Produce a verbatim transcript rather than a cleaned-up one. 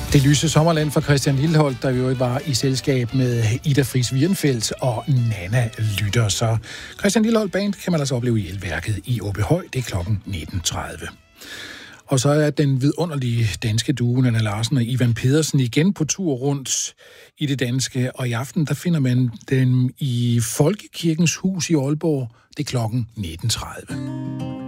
Det lyse sommerland for Christian Lilleholt, der jo var i selskab med Ida Friis Wirnfeldt og Nana Lytter. Så Christian Lilleholt Band kan man altså opleve i Elværket i Åbyhøj. Det er klokken nitten tredive. Og så er den vidunderlige danske duo Nanna Larsen og Ivan Pedersen igen på tur rundt i det danske. Og i aften der finder man dem i Folkekirkens Hus i Aalborg. Det er klokken nitten tredive.